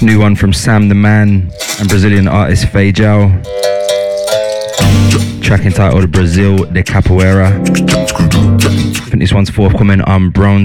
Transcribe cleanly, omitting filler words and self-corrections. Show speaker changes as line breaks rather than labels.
New one from Sam the Man and Brazilian artist Feijão. Track entitled Brazil de Capoeira. I think this one's forthcoming on Bronze